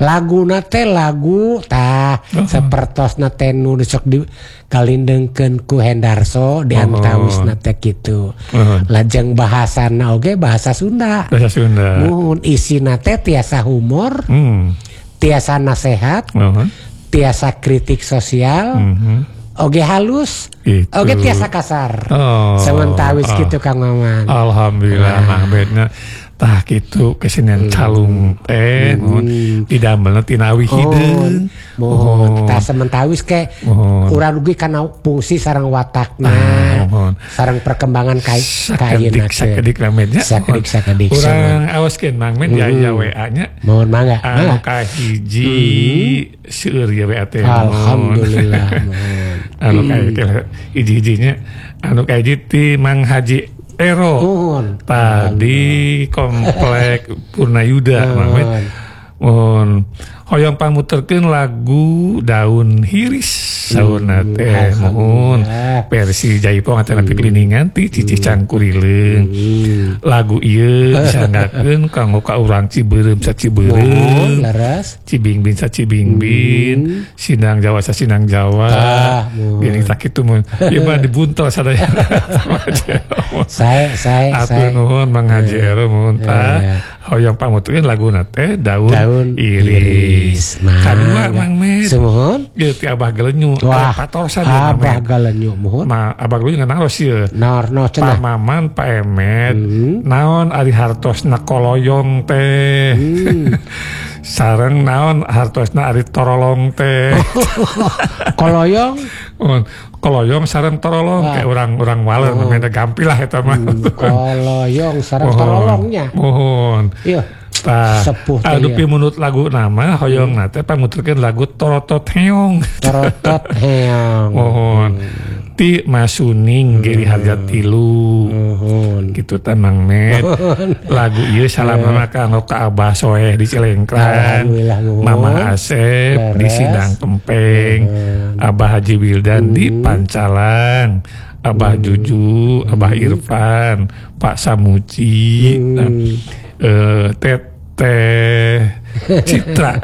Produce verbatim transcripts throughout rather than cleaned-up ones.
laguna teh lagu tah uh-huh. sapertosna teh nu sok di kalindengkeun ku Hendarso di antawisna teh kitu. Uh-huh. Lajeng bahasana oge bahasa Sunda. Bahasa Sunda. Muhun isina teh tiasa humor, hmm. tiasa nasehat, uh-huh. tiasa kritik sosial. Uh-huh. Oge halus, gitu. Oge tiasa kasar. Oh, sementawis oh. gitu Kang Maman. Alhamdulillah, nah. Mahbetna tah gitu kesenian hmm. calung teh, mohon didamelna tina awi hideung. Mohon tah sementawis ke urang dugi kana fungsi sareng watakna, ah, sareng perkembangan kai kayeuna teh. Sakedik ramednya. Sakedik sakedik. Urang aoskeun Mang Men ya W A-nya. Mohon mangga. Anu kahiji seueur ya W A teh. Alhamdulillah. Anu kayak hiji-hijinya anu kayak ti Mang Haji Ero mohon. Tadi komplek Purnayuda Mang mohon hoyong pamuterkeun lagu Daun Hiris saurna teh mohon versi Jaipong atau napi keliningan ti Cicih Cangkurileung lagu ieu disangakeun kanggo ka urang Cibeureum sa Cibeureum Cibingbin sa Cibingbin Sindang Jawa sa Sindang Jawa gini tak kitu mun ieu mah dibuntol sadaya saya saya atur nuhun Mang Haji Ero mohon tah hoyong pamuterkeun laguna teh Daun Iris. Kadua Mang Men. Semohon. Ieu ti Abah Galenyu. Wah, patorsan Abah Galenyu mohon. Nah, Abah Galenyu nganaos ieu. Narno cenah. Pak Maman, Pak Emet. Hmm. Naon ari hartosna koloyong teh. Hmm. Sareng naon hartosna ari torolong teh. Koloyong? Koloyong sareng torolong kayak orang-orang waler oh. Namanya gampil lah eta mah. Hmm, koloyong sareng torolongnya. Mohon. Iya. Sepuh adu pimunut lagu nama hoyong nate pamuterkeun lagu Torotot Heong. Torotot Heong. Mohon. Ti Masuning Geri Harja Tilu. Mohon. Kitu teh Mang Men. Lagu ieu salamana kanggo ka Abah Soeh di Cilengkran. Mama Asep di Sindang Kempeng. Abah Haji Wildan di Pancalang. Abah Juju, Abah Irfan, Pak Samuci. Eh tet teh Citra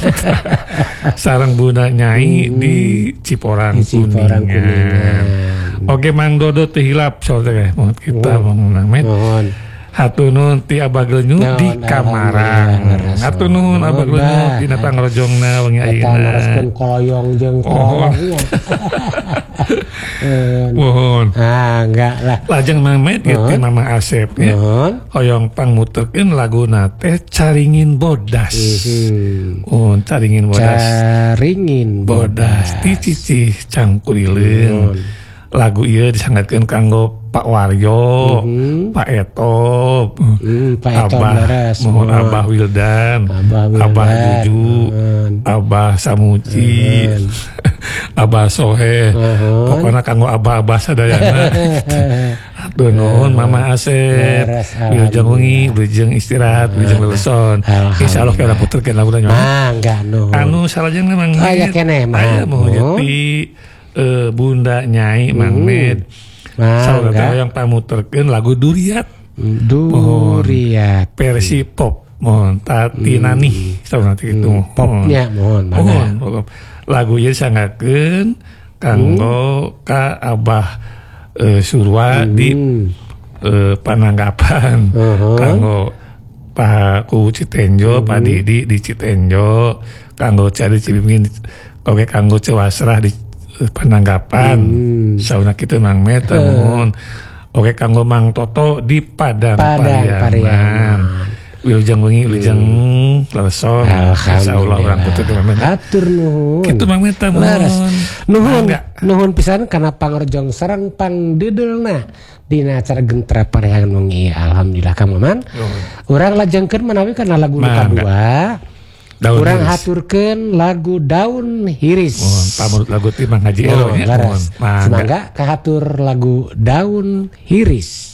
sareng Bunda Nyai hmm. di Ciporang Kuningan. Oke Mang Dodo teh hilap soalnya mohon kita oh. Mang Men. Hatur nuhun ti Abah Galenyu di Kamarang. Hatur nuhun Abah Galenyu di Natang Rojongna wengi ayeuna. Naraskeun koloyong jeung kolongnya. Mohon. Ah, enggak lah. Lajeng Mang Men ieu teh Mama Asep nya. Hoyong pangmuterkeun laguna teh Caringin Bodas. Oh, Caringin Bodas. Caringin Bodas. Ti Cicih Cangkurileung. Lagu ieu disangatkeun kanggo Pak Waryo, mm-hmm. Pak Etop, mm, Pak Etop Abah, Laras, mohon mohon. Abah Wildan, Abah, Wildan, Abah Juju, mohon. Abah Samuci, mohon. Abah Sohe, mohon. Pokoknya kanggo abah-abah sadayana. Aduh nuhun Mama Asep, wilujeng wengi, wilujeng istirahat, wilujeng leleson. Insyaallah kita puterkeun laguna nya. Mangga nuhun. Anu salajeng Mang Men. Aya keneh mah. Mohon ti Uh, Bunda Nyai Mang Men. Saudara yang pamuterkeun lagu Duriat. Duriat. Versi pop. Mohon Tati hmm. Nani. Saudara itu. Hmm. Popnya mohon. Mohon. Mohon. Lagu ieu sangakeun kanggo hmm. ka Abah uh, Surwa hmm. di uh, Pananggapan. Uh-huh. Kanggo Pak Ku Citenjo, hmm. Pak Didi di Citenjo, kanggo Cari Cibingin, oke kanggo Cewasrah di Pananggapan. Hmm. Sauna kitu Mang Men mohon. Oke kanggo Mang Toto di Padang Pariaman. Wilujeng wengi wilujeng leleson. Insyaallah urang puter Mang Men. Atur nuhun. Kitu Mang Men mohon. Nuhun nuhun pisan kana pangrejong sareng pangdedelna dina acara Gentra Parehangan wengi. Alhamdulillah Kang Maman. Urang lajengkeun menawi kana lagu kadua. Daun Kurang hiris. Haturkeun lagu Daun Hiris. Mohon pamurut lagu ti Mang Haji Ero nya. Semangga kahatur lagu Daun Hiris.